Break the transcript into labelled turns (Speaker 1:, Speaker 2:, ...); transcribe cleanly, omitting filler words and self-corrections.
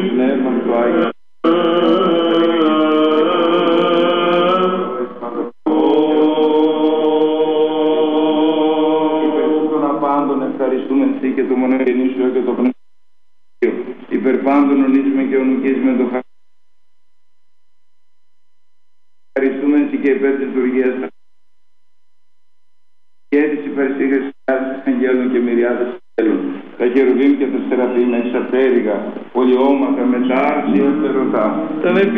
Speaker 1: Πνεύμα του Άγιου. Υπέρ των απάντων ευχαριστούμε Θη και το μονογενή Σου και το Πνεύμα. Υπέρ πάντων ονίζουμε και ονουκίζουμε το χαρακτήρα. Ευχαριστούμε Θη και υπέρ της λειτουργίας και της υπερσύγχρης χιλιάδες αγγέλων και μυριάδες αγγέλων. Τα χερουβίμ και τα σεραφείμ εξαπέριγα, πολυόμαθα, με τα άρσια φτερωτά.